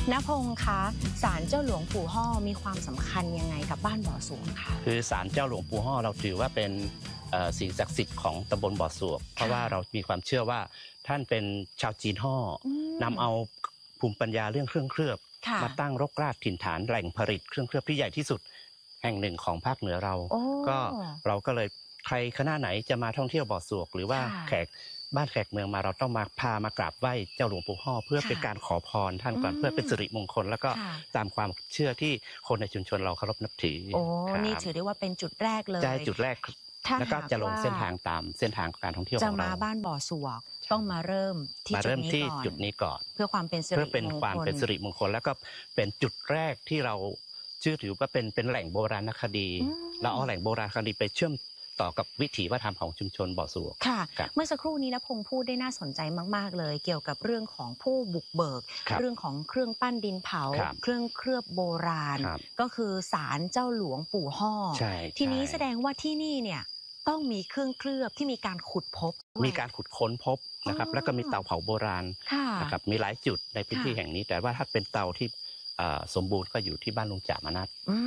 ณพงษ์คะศาลเจ้าหลวงปู่ฮ่อมีความสำคัญยังไงกับบ้านบ่อสวงคะคือศาลเจ้าหลวงปู่ฮ่อเราถือว่าเป็นสิ่งศักดิ์สิทธิ์ของตำบลบ่อสวกเพราะว่าเรามีความเชื่อว่าท่านเป็นชาวจีนฮ่อนำเอาภูมิปัญญาเรื่องเครื่องเคลือบมาตั้งรกรากถิ่นฐานแหล่งผลิตเครื่องเคลือบที่ใหญ่ที่สุดแห่งหนึ่งของภาคเหนือเราก็เลยใครคณะไหนจะมาท่องเที่ยวบ่อสวกหรือว่าแขกบ้านแขกเมืองมาเราต้องมาพามากราบไหว้เจ้าหลวงปู่ฮ่อเพื่อเป็นการขอพรท่านก่อนเพื่อเป็นสิริมงคลแล้วก็ตามความเชื่อที่คนในชุมชนเราเคารพนับถือนี่ถือได้ว่าเป็นจุดแรกเลยใช่จุดแรกแล้วก็จะลงเส้นทางตามเส้นทางการท่องเที่ยวของเราจะมาบ้านบ่อสวกต้องมาเริ่มที่จุดนี้ก่อนเพื่อความเป็นสิริมงคลแล้วก็เป็นจุดแรกที่เราเชื่อถือว่าเป็นแหล่งโบราณคดีเราเอาแหล่งโบราณคดีไปเชื่อมต่อกับวิถีวัฒนธรรมของชุมชนบ่อสวกค่ะเมื่อสักครู่นี้นะพงษ์พูดได้น่าสนใจมากๆเลยเกี่ยวกับเรื่องของผู้บุกเบิกเรื่องของเครื่องปั้นดินเผาเครื่องเคลือบโบราณก็คือศาลเจ้าหลวงปู่ฮ่อทีนี้แสดงว่าที่นี่เนี่ยต้องมีเครื่องเคลือบที่มีการขุดพบมีการขุดค้นพบนะครับแล้วก็มีเตาเผาโบราณนะครับมีหลายจุดในพื้นที่แห่งนี้แต่ว่าถ้าเป็นเตาที่สมบูรณ์ก็อยู่ที่บ้านลุงจ่ามานัส